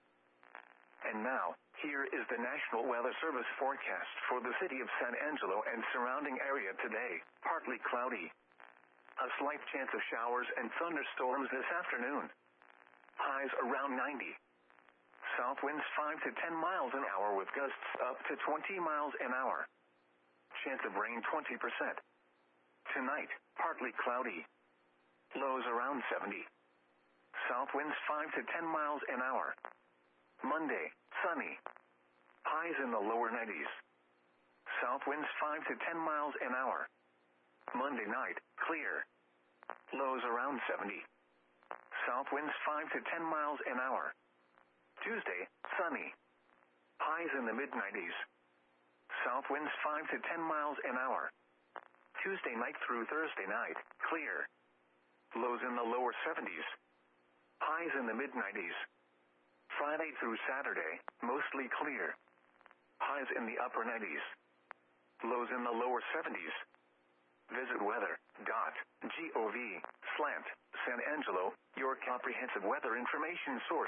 And now, here is the National Weather Service forecast for the city of San Angelo and surrounding area today. Partly cloudy. A slight chance of showers and thunderstorms this afternoon. Highs around ninety. South winds five to ten miles an hour with gusts up to twenty miles an hour. Chance of rain twenty percent. Tonight, partly cloudy. Lows around seventy. South winds five to ten miles an hour. Monday, sunny. Highs in the lower nineties. South winds five to ten miles an hour. Monday night, clear. Lows around seventy. South winds five to ten miles an hour. Tuesday, sunny. Highs in the mid nineties. South winds five to ten miles an hour. Tuesday night through Thursday night, clear. Lows in the lower seventies. Highs in the mid nineties. Friday through Saturday, mostly clear. Highs in the upper nineties. Lows in the lower seventies. Visit weather.gov slant San Angelo, your comprehensive weather information source.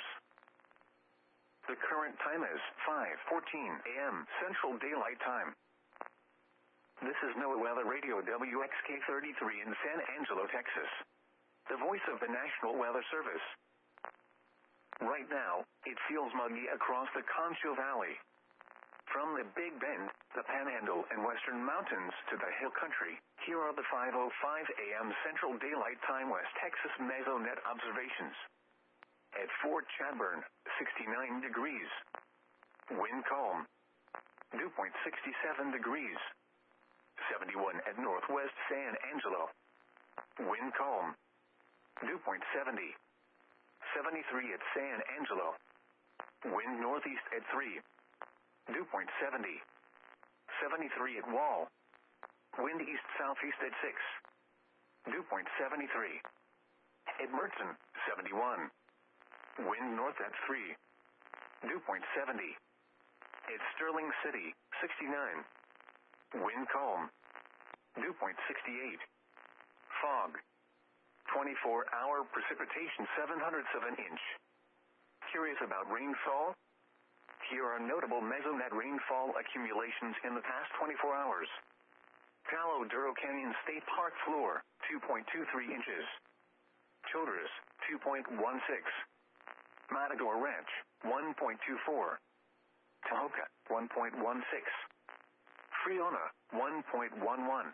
The current time is five fourteen a.m. Central Daylight Time. This is NOAA Weather Radio W X K thirty-three in San Angelo, Texas. The voice of the National Weather Service. Right now, it feels muggy across the Concho Valley. From the Big Bend, the Panhandle, and Western Mountains to the Hill Country, here are the five oh five a.m. Central Daylight Time West Texas Mesonet observations. At Fort Chadbourne, sixty-nine degrees. Wind calm. Dew point sixty-seven degrees. seventy-one at Northwest San Angelo. Wind calm. Dew point seventy. seventy-three at San Angelo. Wind northeast at three. Dew point seventy. seventy-three at Wall. Wind east-southeast at six. Dew point seventy-three. At Mertzen, seventy-one. Wind north at three. Dew point seventy. At Sterling City, sixty-nine. Wind calm. Dew point sixty-eight. Fog. twenty-four hour precipitation seven hundredths of an inch. Curious about rainfall? Here are notable Mesonet rainfall accumulations in the past twenty-four hours. Palo Duro Canyon State Park floor, two point two three inches. Childress, two point one six. Matador Ranch, one point two four. Tahoka, one point one six. Friona, one point one one.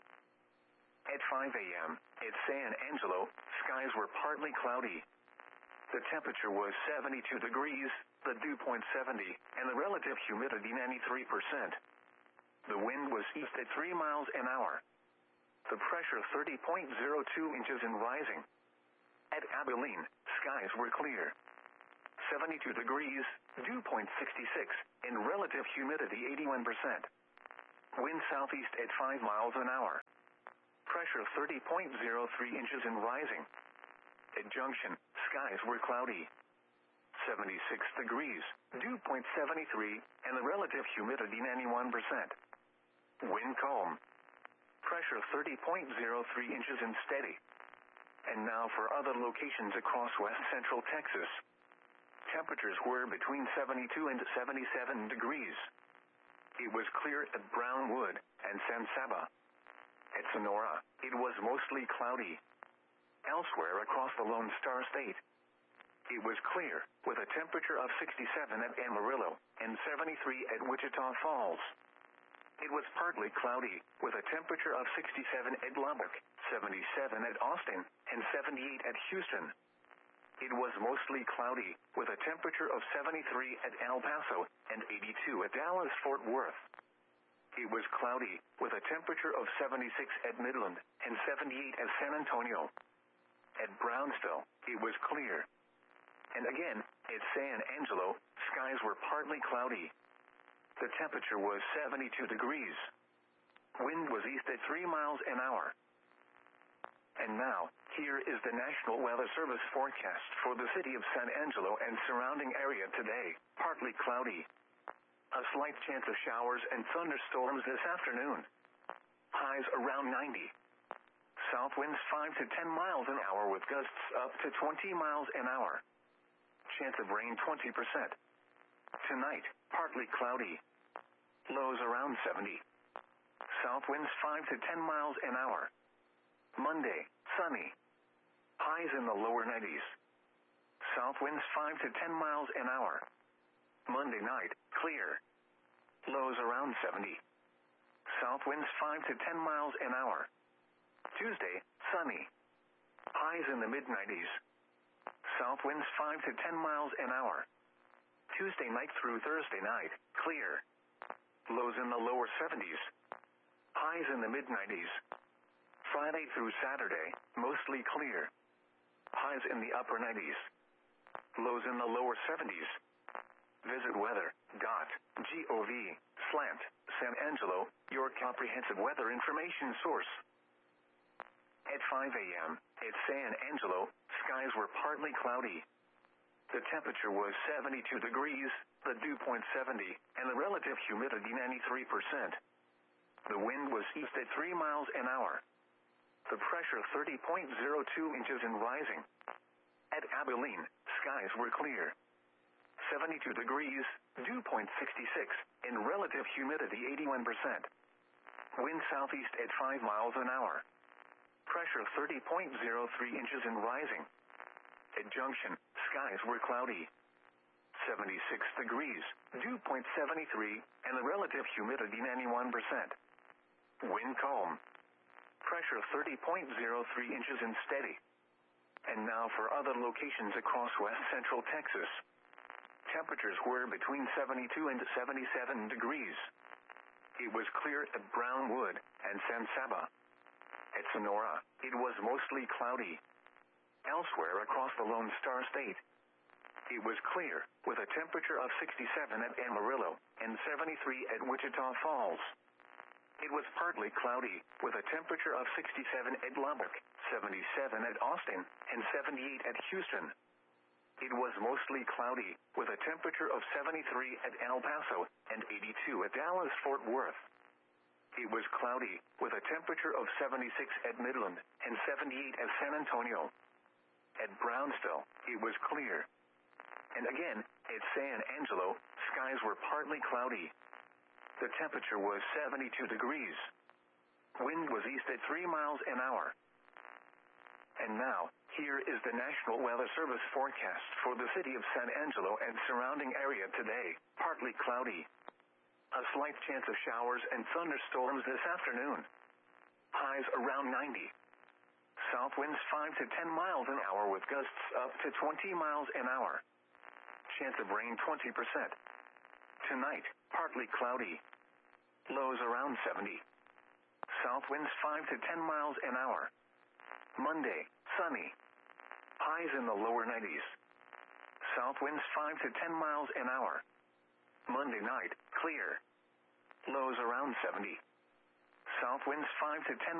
At five a.m., at San Angelo, skies were partly cloudy. The temperature was seventy-two degrees, the dew point seventy, and the relative humidity ninety-three percent. The wind was east at three miles an hour. The pressure thirty point zero two inches and rising. At Abilene, skies were clear. seventy-two degrees, dew point sixty-six, and relative humidity eighty-one percent. Wind southeast at five miles an hour. Pressure thirty point zero three inches and rising. At Junction, skies were cloudy. seventy-six degrees, dew point seventy-three, and the relative humidity ninety-one percent. Wind calm. Pressure thirty point zero three inches and steady. And now for other locations across west central Texas. Temperatures were between seventy-two and seventy-seven degrees. It was clear at Brownwood and San Saba. At Sonora, it was mostly cloudy. Elsewhere across the Lone Star State, it was clear, with a temperature of sixty-seven at Amarillo and seventy-three at Wichita Falls. It was partly cloudy, with a temperature of sixty-seven at Lubbock, seventy-seven at Austin, and seventy-eight at Houston. It was mostly cloudy, with a temperature of seventy-three at El Paso and eighty-two at Dallas-Fort Worth. It was cloudy, with a temperature of seventy-six at Midland and seventy-eight at San Antonio. At Brownsville, it was clear. And again, at San Angelo, skies were partly cloudy. The temperature was seventy-two degrees. Wind was east at three miles an hour. And now, here is the National Weather Service forecast for the city of San Angelo and surrounding area today. Partly cloudy. A slight chance of showers and thunderstorms this afternoon. Highs around ninety. South winds five to ten miles an hour with gusts up to twenty miles an hour. Chance of rain twenty percent. Tonight, partly cloudy. Lows around seventy. South winds five to ten miles an hour. Monday, sunny. Highs in the lower nineties. South winds five to ten miles an hour. Monday night, clear. Lows around seventy. South winds five to ten miles an hour. Tuesday, sunny. Highs in the mid nineties. South winds five to ten miles an hour. Tuesday night through Thursday night, clear. Lows in the lower seventies. Highs in the mid nineties. Friday through Saturday, mostly clear. Highs in the upper nineties. Lows in the lower seventies. Visit weather dot gov slash San Angelo, your comprehensive weather information source. At five a.m., at San Angelo, skies were partly cloudy. The temperature was seventy-two degrees, the dew point seventy, and the relative humidity ninety-three percent. The wind was east at three miles an hour. The pressure thirty point zero two inches and rising. At Abilene, skies were clear. seventy-two degrees, dew point sixty-six, and relative humidity eighty-one percent. Wind southeast at five miles an hour. Pressure thirty point zero three inches and rising. At Junction, skies were cloudy. seventy-six degrees, dew point seventy-three, and the relative humidity ninety-one percent. Wind calm. Pressure thirty point zero three inches and steady. And now for other locations across west central Texas. Temperatures were between seventy-two and seventy-seven degrees. It was clear at Brownwood and San Saba. At Sonora, it was mostly cloudy. Elsewhere across the Lone Star State, it was clear, with a temperature of sixty-seven at Amarillo and seventy-three at Wichita Falls. It was partly cloudy, with a temperature of sixty-seven at Lubbock, seventy-seven at Austin, and seventy-eight at Houston. It was mostly cloudy, with a temperature of seventy-three at El Paso and eighty-two at Dallas-Fort Worth. It was cloudy, with a temperature of seventy-six at Midland and seventy-eight at San Antonio. At Brownsville, it was clear. And again, at San Angelo, skies were partly cloudy. The temperature was seventy-two degrees. Wind was east at three miles an hour. And now, here is the National Weather Service forecast for the city of San Angelo and surrounding area today. Partly cloudy. A slight chance of showers and thunderstorms this afternoon. Highs around ninety. South winds five to ten miles an hour with gusts up to twenty miles an hour. Chance of rain twenty percent. Tonight, partly cloudy. Lows around seventy. South winds five to ten miles an hour. Monday, sunny. Highs in the lower nineties. South winds five to ten miles an hour. Monday night, clear. Lows around seventy. South winds five to ten